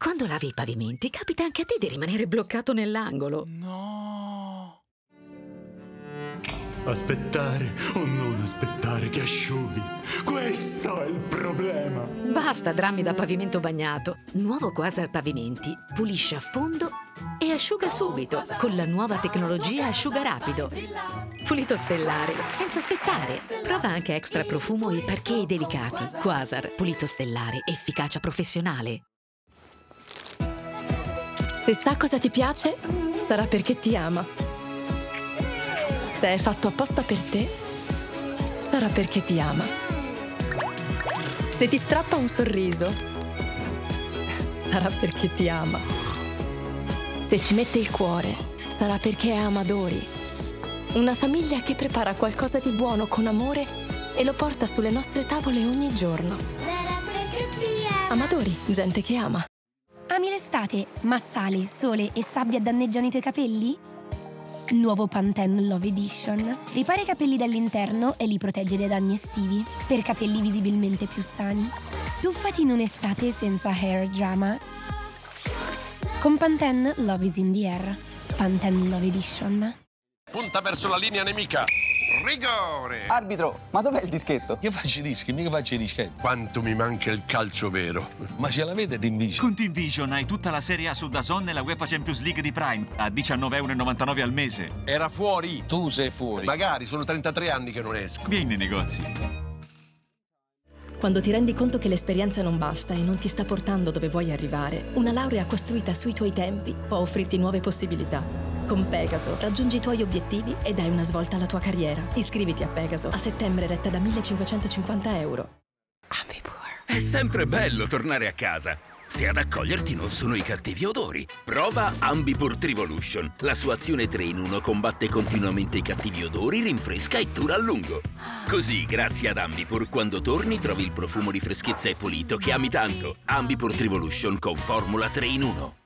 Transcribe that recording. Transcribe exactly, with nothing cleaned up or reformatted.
Quando lavi i pavimenti, capita anche a te di rimanere bloccato nell'angolo. No! Aspettare o non aspettare che asciughi. Questo è il problema. Basta drammi da pavimento bagnato. Nuovo Quasar Pavimenti pulisce a fondo e asciuga subito con la nuova tecnologia Asciuga Rapido. Pulito stellare, senza aspettare. Prova anche extra profumo e parquet delicati. Quasar, pulito stellare, efficacia professionale. Se sa cosa ti piace, sarà perché ti ama. Se è fatto apposta per te, sarà perché ti ama. Se ti strappa un sorriso, sarà perché ti ama. Se ci mette il cuore, sarà perché è Amadori. Una famiglia che prepara qualcosa di buono con amore e lo porta sulle nostre tavole ogni giorno. Sarà perché ti ama. Amadori, gente che ama. Ami l'estate, ma sale, sole e sabbia danneggiano i tuoi capelli? Nuovo Pantene Love Edition. Ripara i capelli dall'interno e li protegge dai danni estivi, per capelli visibilmente più sani. Tuffati in un'estate senza hair drama. Con Pantene Love is in the air. Pantene Love Edition. Punta verso la linea nemica. Rigore! Arbitro, ma dov'è il dischetto? Io faccio i dischi, mica faccio i dischetti. Quanto mi manca il calcio vero. Ma ce l'avete Team Vision? Con Team Vision hai tutta la Serie A su DAZN e la UEFA Champions League di Prime a diciannove e novantanove euro al mese. Era fuori. Tu sei fuori. Magari, sono trentatré anni che non esco. Vieni nei negozi. Quando ti rendi conto che l'esperienza non basta e non ti sta portando dove vuoi arrivare, una laurea costruita sui tuoi tempi può offrirti nuove possibilità. Con Pegaso raggiungi i tuoi obiettivi e dai una svolta alla tua carriera. Iscriviti a Pegaso, a settembre retta da millecinquecentocinquanta euro. Ambipur. È sempre bello tornare a casa, se ad accoglierti non sono i cattivi odori. Prova Ambipur Trivolution. La sua azione tre in uno combatte continuamente i cattivi odori, rinfresca e dura a lungo. Così, grazie ad Ambipur, quando torni trovi il profumo di freschezza e pulito che ami tanto. Ambipur Trivolution con formula tre in uno.